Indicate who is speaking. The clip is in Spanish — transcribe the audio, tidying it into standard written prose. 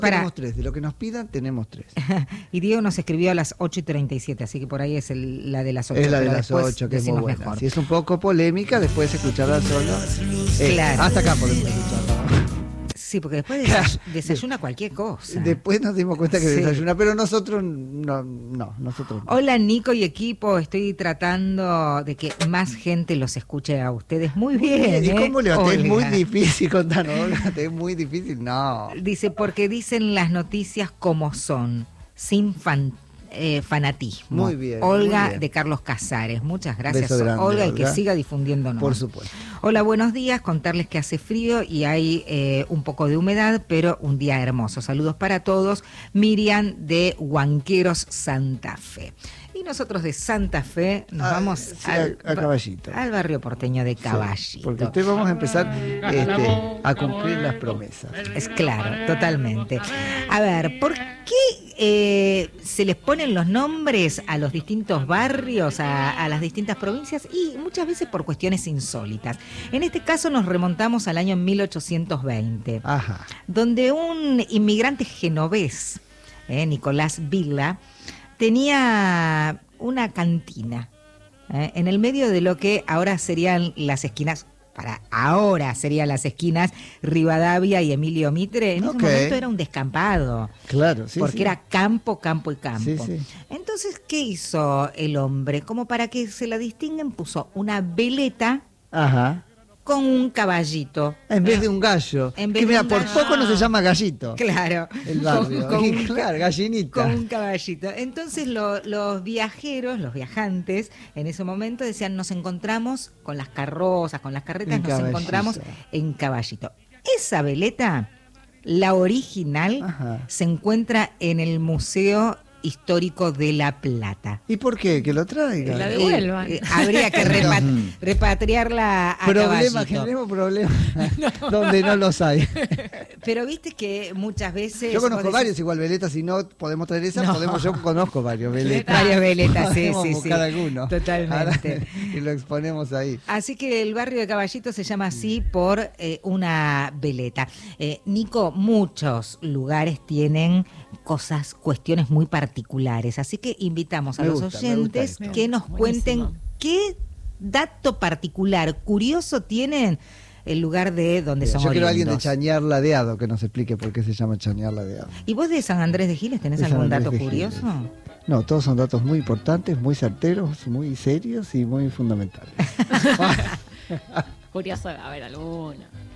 Speaker 1: Tenemos 3, de lo que nos pidan tenemos 3.
Speaker 2: Y Diego nos escribió a las 8:37, así que por ahí es la de las 8.
Speaker 1: Es la de las 8, que es muy buena.
Speaker 2: Mejor.
Speaker 1: Si es un poco polémica, después escucharla solo.
Speaker 2: Claro.
Speaker 1: Hasta acá podemos escucharla.
Speaker 2: Sí, porque después desayuna cualquier cosa.
Speaker 1: Después nos dimos cuenta que
Speaker 2: Sí.
Speaker 1: desayuna, pero nosotros no, nosotros no.
Speaker 2: Hola Nico y equipo, estoy tratando de que más gente los escuche a ustedes. Muy bien.
Speaker 1: ¿Y cómo le va? Es muy
Speaker 2: Olga.
Speaker 1: difícil contarnos, Olga, es muy difícil, no.
Speaker 2: Dice, porque dicen las noticias como son, sin fanatismo.
Speaker 1: Muy bien,
Speaker 2: Olga
Speaker 1: muy bien.
Speaker 2: de Carlos Casares. Muchas gracias,
Speaker 1: Beso grande,
Speaker 2: Olga, y
Speaker 1: Olga.
Speaker 2: que siga difundiéndonos.
Speaker 1: Por supuesto.
Speaker 2: Hola, buenos días. Contarles que hace frío y hay un poco de humedad, pero un día hermoso. Saludos para todos. Miriam de Huanqueros, Santa Fe. Y nosotros de Santa Fe nos vamos
Speaker 1: sí, a Caballito.
Speaker 2: al barrio porteño de Caballito.
Speaker 1: Sí, porque usted vamos a empezar a cumplir las promesas.
Speaker 2: Es claro, totalmente. A ver, ¿por qué se les ponen los nombres a los distintos barrios, a las distintas provincias? Y muchas veces por cuestiones insólitas. En este caso nos remontamos al año 1820,
Speaker 1: Ajá.
Speaker 2: donde un inmigrante genovés, Nicolás Villa, tenía una cantina en el medio de lo que ahora serían las esquinas. Ahora serían las esquinas Rivadavia y Emilio Mitre. En ese momento era un descampado.
Speaker 1: Claro, sí.
Speaker 2: Porque
Speaker 1: sí.
Speaker 2: era campo, campo y campo.
Speaker 1: Sí, sí.
Speaker 2: Entonces, ¿qué hizo el hombre? Como para que se la distinguen, puso una veleta
Speaker 1: Ajá.
Speaker 2: con un caballito.
Speaker 1: En vez de un gallo.
Speaker 2: En vez
Speaker 1: Que
Speaker 2: de
Speaker 1: mira,
Speaker 2: un
Speaker 1: por
Speaker 2: gallo.
Speaker 1: poco no se llama gallito.
Speaker 2: Claro.
Speaker 1: El barrio. Claro, gallinita.
Speaker 2: Con un caballito. Entonces los viajeros, los viajantes, en ese momento decían, nos encontramos con las carrozas, con las carretas,
Speaker 1: En
Speaker 2: nos
Speaker 1: caballito.
Speaker 2: encontramos en caballito. Esa veleta, la original,
Speaker 1: Ajá.
Speaker 2: se encuentra en el Museo Histórico de La Plata.
Speaker 1: ¿Y por qué? Que lo traiga.
Speaker 3: La devuelvan.
Speaker 2: Habría que repatriarla a Caballito.
Speaker 1: Generemos problemas donde no los hay.
Speaker 2: Pero viste que muchas veces...
Speaker 1: Yo conozco
Speaker 2: vos decís-
Speaker 1: varios igual veletas, si no podemos traer esa, yo conozco varios veletas.
Speaker 2: Varias veletas, sí,
Speaker 1: Podemos
Speaker 2: sí,
Speaker 1: buscar
Speaker 2: sí.
Speaker 1: alguno.
Speaker 2: Totalmente.
Speaker 1: Ahora, y lo exponemos ahí.
Speaker 2: Así que el barrio de Caballito se llama así por una veleta. Nico, muchos lugares tienen cuestiones muy particulares, así que invitamos a
Speaker 1: Me
Speaker 2: los
Speaker 1: gusta,
Speaker 2: oyentes
Speaker 1: me gusta
Speaker 2: que nos cuenten qué dato particular, curioso tienen el lugar de donde son
Speaker 1: Yo quiero a alguien de
Speaker 2: oriundos.
Speaker 1: Chañar Ladeado, que nos explique por qué se llama Chañar Ladeado.
Speaker 2: ¿Y vos de San Andrés de Giles tenés
Speaker 1: De San
Speaker 2: algún
Speaker 1: Andrés
Speaker 2: dato
Speaker 1: de
Speaker 2: curioso?
Speaker 1: Giles. No, todos son datos muy importantes, muy certeros, muy serios y muy fundamentales.
Speaker 3: Curioso, a ver, alguno.